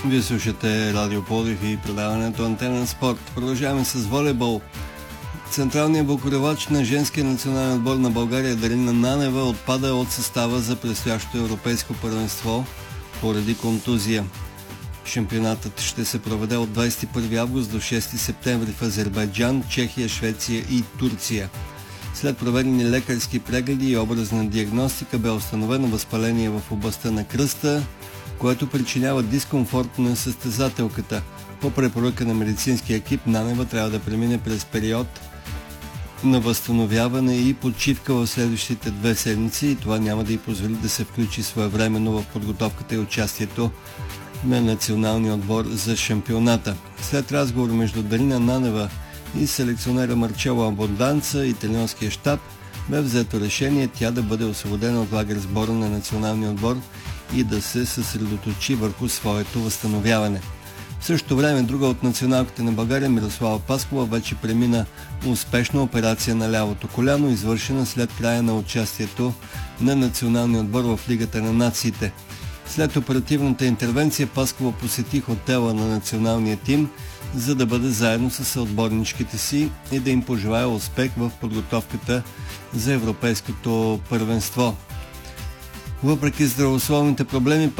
Вие слушате Радио Пловдив и предаването Антенен спорт. Продължаваме с волейбол. Централният бокуревач на женския национален отбор на България Дарина Нанева отпада от състава за предстоящото европейско първенство поради контузия. Шампионатът ще се проведе от 21 август до 6 септември в Азербайджан, Чехия, Швеция и Турция. След проведени лекарски прегледи и образна диагностика бе установено възпаление в областта на кръста, което причинява дискомфорт на състезателката. По препоръка на медицинския екип Нанева трябва да премине през период на възстановяване и почивка в следващите 2 седмици и това няма да й позволи да се включи своевременно в подготовката и участието на националния отбор за шампионата. След разговор между Дарина Нанева и селекционера Марчело Абонданца и тренерския щаб бе взето решение тя да бъде освободена от лагер сбора на националния отбор и да се съсредоточи върху своето възстановяване. В същото време друга от националките на България, Мирослава Паскова, вече премина успешна операция на лявото коляно, извършена след края на участието на националния отбор в Лигата на нациите. След оперативната интервенция Паскова посети хотела на националния тим, за да бъде заедно с съотборничките си и да им пожелая успех в подготовката за европейското първенство. Въпреки здравословните проблеми,